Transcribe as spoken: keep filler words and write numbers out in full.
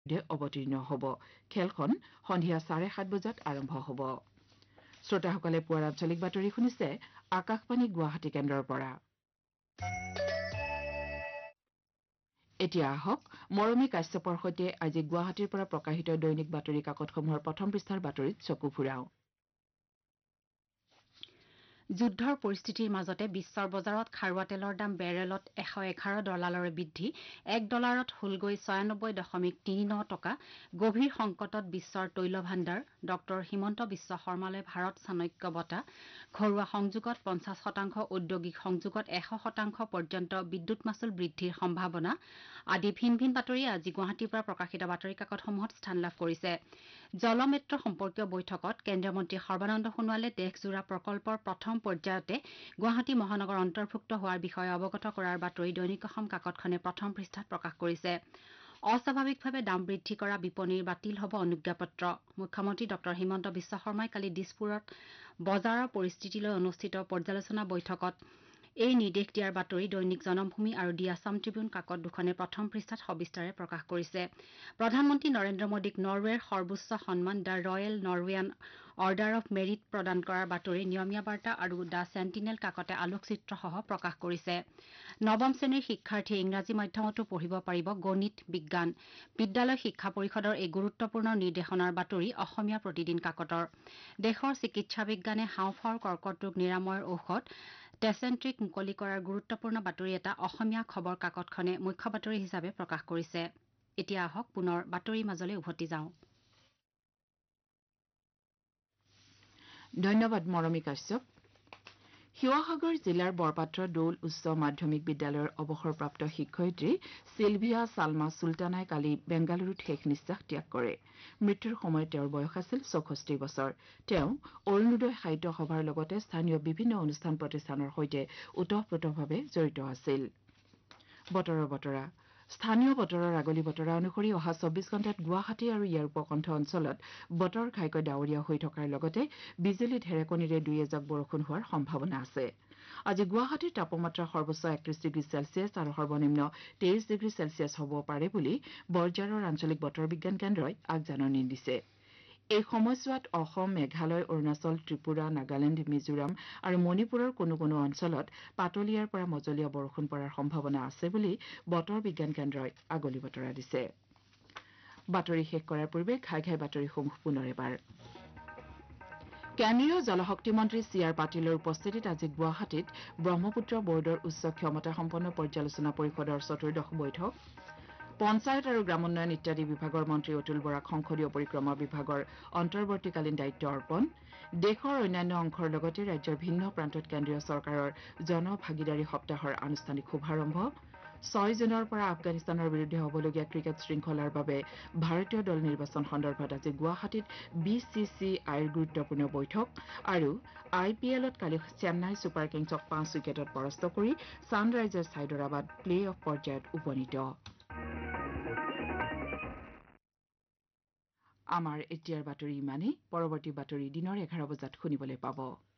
অৱতীৰ্ণ হ'ব। খেলখন সন্ধিয়া চাৰে সাত বজাত আৰম্ভ হ'ব। শ্ৰোতাসকলে পুৱাৰ আঞ্চলিক বাতৰি শুনিছে আকাশবাণী গুৱাহাটী কেন্দ্ৰৰ পৰা। এতিয়া আহক মৰমী কাশ্যপৰ সৈতে আজি গুৱাহাটীৰ পৰা প্ৰকাশিত দৈনিক বাতৰি কাকতসমূহৰ প্ৰথম পৃষ্ঠাৰ বাতৰিত চকু ফুৰাওঁ। যুদ্ধৰ পৰিস্থিতিৰ মাজতে বিশ্বৰ বজাৰত খাৰুৱা তেলৰ দাম বেৰেলত এশ এঘাৰ ডলাৰলৈ বৃদ্ধি এক ডলাৰত হলগৈ ছয়ানব্বৈ দশমিক তিনি ন টকা। গভীৰ সংকটত বিশ্বৰ তৈল ভাণ্ডাৰ ডক্টৰ হিমন্ত বিশ্ব শৰ্মালৈ ভাৰত চাণক্য বঁটা। ঘৰুৱা সংযোগত পঞ্চাছ শতাংশ ঔদ্যোগিক সংযোগত এশ শতাংশ পৰ্যন্ত বিদ্যুৎ মাচুল বৃদ্ধিৰ সম্ভাৱনা আদি ভিন ভিন বাতৰিয়ে আজি গুৱাহাটীৰ পৰা প্ৰকাশিত বাতৰি কাকতসমূহত স্থান লাভ কৰিছে। জলমেট্ৰ সম্পৰ্কীয় বৈঠকত কেন্দ্ৰীয় মন্ত্ৰী সৰ্বানন্দ সোণোৱালে দেশজোৰা প্ৰকল্পৰ প্ৰথম পৰ্যায়তে গুৱাহাটী মহানগৰ অন্তৰ্ভুক্ত হোৱাৰ বিষয়ে অৱগত কৰাৰ বাতৰি দৈনিক অসম কাকতখনে প্ৰথম পৃষ্ঠাত প্ৰকাশ কৰিছে। অস্বাভাৱিকভাৱে দাম বৃদ্ধি কৰা বিপণীৰ বাতিল হ'ব অনুজ্ঞাপত্ৰ। মুখ্যমন্ত্ৰী ডক্টৰ হিমন্ত বিশ্ব শৰ্মাই কালি দিছপুৰত বজাৰৰ পৰিস্থিতিলৈ অনুষ্ঠিত পৰ্যালোচনা বৈঠকত এই নিৰ্দেশ দিয়াৰ বাতৰি দৈনিক জনমভূমি আৰু দি আছাম ট্ৰিবিউন কাকত দুখনে প্ৰথম পৃষ্ঠাত সবিস্তাৰে প্ৰকাশ কৰিছে। প্ৰধানমন্ত্ৰী নৰেন্দ্ৰ মোদীক নৰৱেৰ সৰ্বোচ্চ সন্মান the royal নৰৱেয়ান order of merit প্ৰদান কৰাৰ বাতৰি নিয়মীয়া বাৰ্তা আৰু দ্য চেণ্টিনেল কাকতে আলোকচিত্ৰসহ প্ৰকাশ কৰিছে। নৱম শ্ৰেণীৰ শিক্ষাৰ্থীয়ে ইংৰাজী মাধ্যমতো পঢ়িব পাৰিব গণিত বিজ্ঞান। বিদ্যালয় শিক্ষা পৰিষদৰ এই গুৰুত্বপূৰ্ণ নিৰ্দেশনাৰ বাতৰি অসমীয়া প্ৰতিদিন কাকতৰ। দেশৰ চিকিৎসা বিজ্ঞানে হাওঁফাওৰ কৰ্কট ৰোগ নিৰাময়ৰ ঔষধ টেচেণ্ট্ৰিক মুকলি কৰাৰ গুৰুত্বপূৰ্ণ বাতৰি এটা অসমীয়া খবৰ কাকতখনে মুখ্য বাতৰি হিচাপে প্ৰকাশ কৰিছে। এতিয়া আহক পুনৰ বাতৰিৰ মাজলৈ উভতি যাওঁ। ধন্যবাদ মৰমী কাশ্যপ। শিৱসাগৰ জিলাৰ বৰপাত্ৰ দৌল উচ্চ মাধ্যমিক বিদ্যালয়ৰ অৱসৰপ্ৰাপ্ত শিক্ষয়িত্ৰী চিলভিয়া ছালমা চুলতানাই কালি বেংগালুৰুত শেষ নিশ্বাস ত্যাগ কৰে। মৃত্যুৰ সময়ত তেওঁৰ বয়স আছিল চৌষষ্ঠি বছৰ। তেওঁ অৰুণোদয় সাহিত্য সভাৰ লগতে স্থানীয় বিভিন্ন অনুষ্ঠান প্ৰতিষ্ঠানৰ সৈতে ওতঃপ্ৰোতভাৱে জড়িত আছিল। বতৰৰ বতৰা স্থানীয় বতৰৰ আগলি বতৰা অনুসৰি অহা চৌব্বিছ ঘণ্টাত গুৱাহাটী আৰু ইয়াৰ উপকণ্ঠ অঞ্চলত বতৰ ঘাইকৈ ডাৱৰীয়া হৈ থকাৰ লগতে বিজুলী ঢেৰেকনিৰে দুই এজাক বৰষুণ হোৱাৰ সম্ভাৱনা আছে। আজি গুৱাহাটীৰ তাপমাত্ৰা সৰ্বোচ্চ একত্ৰিশ ডিগ্ৰী চেলছিয়াছ আৰু সৰ্বনিম্ন তেইছ ডিগ্ৰী চেলছিয়াছ হ'ব পাৰে বুলি বৰঝাৰৰ আঞ্চলিক বতৰ বিজ্ঞান কেন্দ্ৰই আগজাননী দিছে। এই সময়ছোৱাত অসম মেঘালয় অৰুণাচল ত্ৰিপুৰা নাগালেণ্ড মিজোৰাম আৰু মণিপুৰৰ কোনো কোনো অঞ্চলত পাতলীয়াৰ পৰা মজলীয়া বৰষুণ পৰাৰ সম্ভাৱনা আছে বুলি বতৰ বিজ্ঞান কেন্দ্ৰই আগলি বতৰা দিছে। বাতৰি শেষ কৰাৰ পূৰ্বে ঘাই ঘাই বাতৰিসমূহ পুনৰ এবাৰ। কেন্দ্ৰীয় জলশক্তি মন্ত্ৰী চি আৰ পাটিলৰ উপস্থিতিত আজি গুৱাহাটীত ব্ৰহ্মপুত্ৰ বৰ্ডৰ উচ্চ ক্ষমতাসম্পন্ন পৰ্যালোচনা পৰিষদৰ চতুৰ্দশ বৈঠক। পঞ্চায়ত আৰু গ্ৰামোন্নয়ন ইত্যাদি বিভাগৰ মন্ত্ৰী অতুল বৰাক সংসদীয় পৰিক্ৰমা বিভাগৰ অন্তৰ্বৰ্তীকালীন দায়িত্ব অৰ্পণ। দেশৰ অন্যান্য অংশৰ লগতে ৰাজ্যৰ ভিন্ন প্ৰান্তত কেন্দ্ৰীয় চৰকাৰৰ জনভাগিদাৰী সপ্তাহৰ আনুষ্ঠানিক শুভাৰম্ভ। ছয় জুনৰ পৰা আফগানিস্তানৰ বিৰুদ্ধে হ'বলগীয়া ক্ৰিকেট শৃংখলাৰ বাবে ভাৰতীয় দল নিৰ্বাচন সন্দৰ্ভত আজি গুৱাহাটীত বি চি চি আইৰ গুৰুত্বপূৰ্ণ বৈঠক আৰু আই পি এলত কালি চেন্নাই ছুপাৰ কিংছক পাঁচ উইকেটত পৰাস্ত কৰি ছানৰাইজাৰ্ছ হায়দৰাবাদ প্লে অফ পৰ্যায়ত উপনীত। আমাৰ এতিয়াৰ বাতৰি ইমানেই। পৰৱৰ্তী বাতৰি দিনৰ এঘাৰ বজাত শুনিবলৈ পাব।